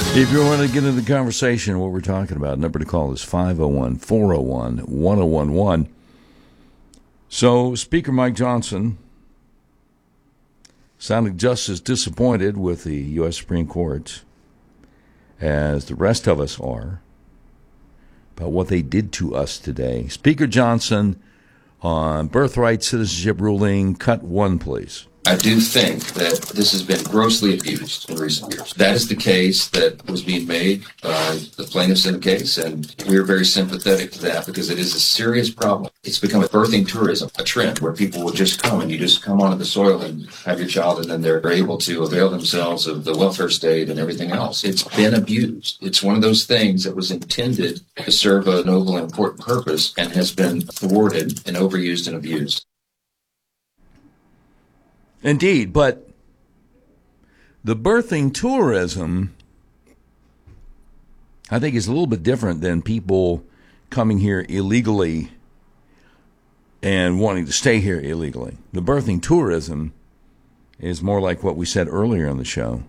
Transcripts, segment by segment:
If you want to get into the conversation, what we're talking about, number to call is 501-401-1011. So, Speaker Mike Johnson sounded just as disappointed with the U.S. Supreme Court as the rest of us are about what they did to us today. Speaker Johnson on birthright citizenship ruling, cut one, please. I do think that this has been grossly abused in recent years. That is the case that was being made by the plaintiffs in the case, and we're very sympathetic to that because it is a serious problem. It's become a birthing tourism, a trend where people will just come and you just come onto the soil and have your child, and then they're able to avail themselves of the welfare state and everything else. It's been abused. It's one of those things that was intended to serve a noble and important purpose and has been thwarted and overused and abused. Indeed, but the birthing tourism, I think, is a little bit different than people coming here illegally and wanting to stay here illegally. The birthing tourism is more like what we said earlier on the show.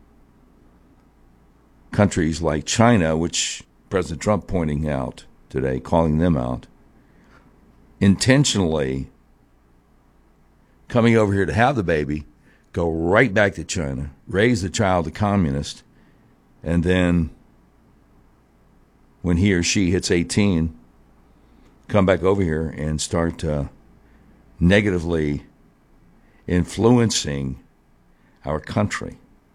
Countries like China, which President Trump pointing out today, calling them out, intentionally coming over here to have the baby, go right back to China, raise the child a communist, and then when he or she hits 18, come back over here and start negatively influencing our country.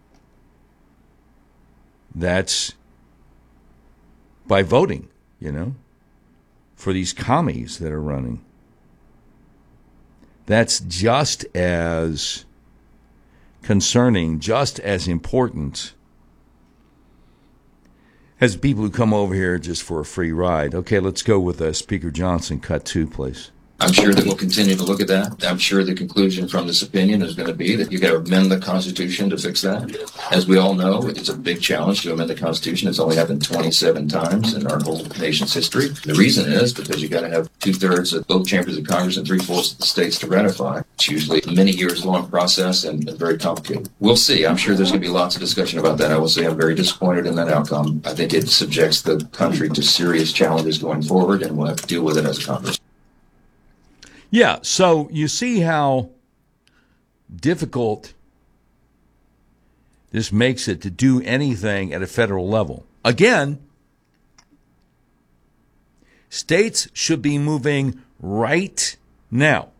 That's by voting, for these commies that are running. That's just as concerning, just as important as people who come over here just for a free ride. Okay, let's go with Speaker Johnson. Cut two, please. I'm sure that we'll continue to look at that. I'm sure the conclusion from this opinion is going to be that you've got to amend the Constitution to fix that. As we all know, it's a big challenge to amend the Constitution. It's only happened 27 times in our whole nation's history. The reason is because you've got to have 2/3 of both chambers of Congress and 3/4 of the states to ratify. It's usually a many years long process and very complicated. We'll see. I'm sure there's going to be lots of discussion about that. I will say I'm very disappointed in that outcome. I think it subjects the country to serious challenges going forward, and we'll have to deal with it as a Congress. Yeah, so you see how difficult this makes it to do anything at a federal level. Again, states should be moving right now